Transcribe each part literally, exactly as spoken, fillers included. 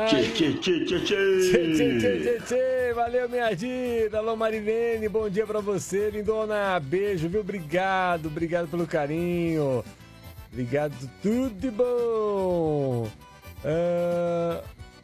Tchê, tchê, tchê, tchê, tchê. Tchê, tchê, tchê, tchê, tchê. Valeu, minha Dida. Alô, Marilene, bom dia pra você, lindona. Beijo, viu? Obrigado, obrigado pelo carinho. Obrigado, tudo de bom. Uh,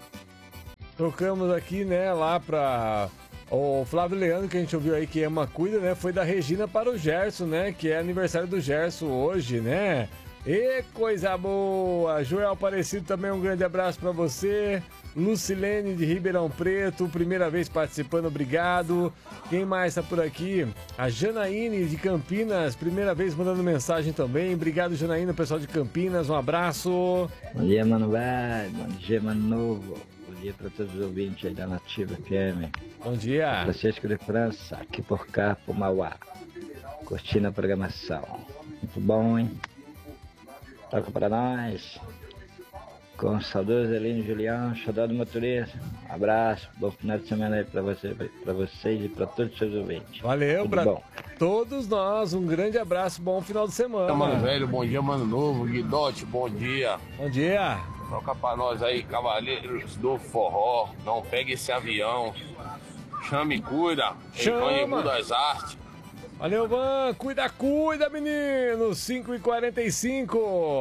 trocamos aqui, né, lá pra o Flávio Leandro, que a gente ouviu aí, que ama cuida, né? Foi da Regina para o Gerson, né? Que é aniversário do Gerson hoje, né? E coisa boa! Joel Aparecido também, um grande abraço pra você. Lucilene de Ribeirão Preto, primeira vez participando, obrigado. Quem mais tá por aqui? A Janaíne de Campinas, primeira vez mandando mensagem também. Obrigado, Janaína, pessoal de Campinas, um abraço. Bom dia, Mano Velho, bom dia, Mano Novo. Bom dia para todos os ouvintes aí da Nativa F M. Bom dia. Francisco de França, aqui por cá, por Mauá. Curtindo a programação. Muito bom, hein? Toca para nós. Com o saudoso Elinho Julião, xodó do motorista. Um abraço, bom final de semana aí para você, para vocês e para todos os seus ouvintes. Valeu, Tudo pra bom. todos nós. Um grande abraço, bom final de semana. Mano Velho, bom dia, Mano Novo. Guidote, bom dia. Bom dia. Toca pra nós aí, Cavaleiros do Forró. Não pegue esse avião. Chame e cuida. Chama. Em Canhembu das Artes. Valeu, Van. Cuida, cuida, menino. cinco e quarenta e cinco.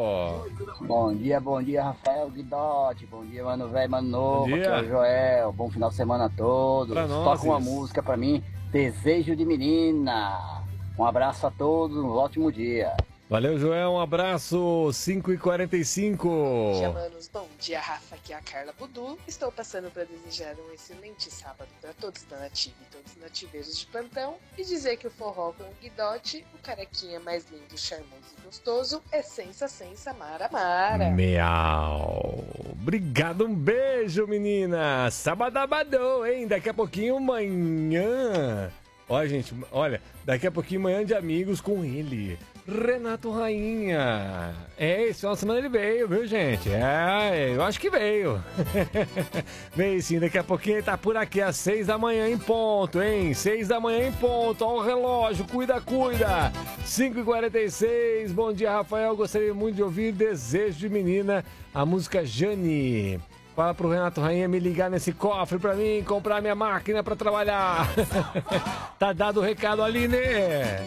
Bom dia, bom dia, Rafael Guidotti. Bom dia, Mano Velho, Mano Novo. Bom dia. Aqui é o Joel. Bom final de semana a todos. Pra nós, Toca uma isso. música pra mim, Desejo de Menina. Um abraço a todos, um ótimo dia. Valeu, Joel. Um abraço. cinco e quarenta e cinco. Bom dia, manos. Bom dia, Rafa. Aqui é a Carla Budu. Estou passando para desejar um excelente sábado para todos da Nativa e todos os nativeiros de plantão. E dizer que o forró com o Guidote, o carequinha mais lindo, charmoso e gostoso, é sensa, sensa, mara, mara. Miau. Obrigado, um beijo, menina. Sabadabadão, hein? Daqui a pouquinho, manhã. Olha, gente, olha, daqui a pouquinho, manhã de amigos com ele. Renato Rainha. É, esse final de semana ele veio, viu, gente? É, eu acho que veio. Veio sim, daqui a pouquinho ele tá por aqui às seis da manhã em ponto, hein? Seis da manhã em ponto, ó o relógio, cuida, cuida. cinco e quarenta e seis, bom dia, Rafael. Gostaria muito de ouvir Desejo de Menina, a música Jane. Fala pro Renato Rainha me ligar nesse cofre pra mim, comprar minha máquina pra trabalhar. Tá dado o recado ali, né?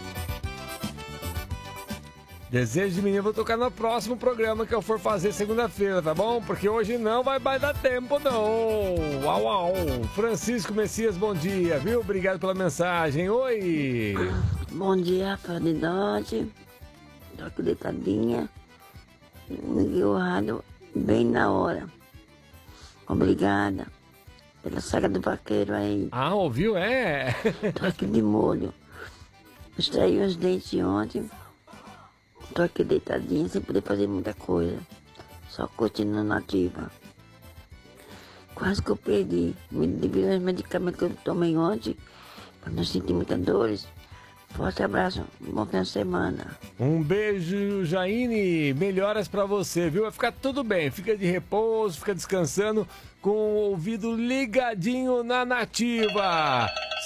Desejo de Menina, vou tocar no próximo programa que eu for fazer segunda-feira, tá bom? Porque hoje não vai, vai dar tempo, não. Uau, uau. Francisco Messias, bom dia, viu? Obrigado pela mensagem. Oi. Bom dia, Rafael de Dodge. Tô aqui deitadinha. Liguei o rádio bem na hora. Obrigada pela saga do vaqueiro aí. Ah, ouviu? É. Tô aqui de molho. Extraí os dentes ontem. Tô aqui deitadinha sem poder fazer muita coisa. Só curtindo a Nativa. Quase que eu perdi. Me devido aos medicamentos que eu tomei ontem. Pra não sentir muitas dores. Forte abraço. Bom fim de semana. Um beijo, Jaine. Melhoras pra você, viu? Vai ficar tudo bem. Fica de repouso, fica descansando com o ouvido ligadinho na Nativa.